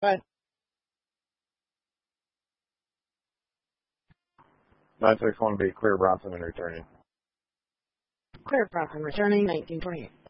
Bye. 961B, clear Bronson and returning. Clear Bronson returning, 1928.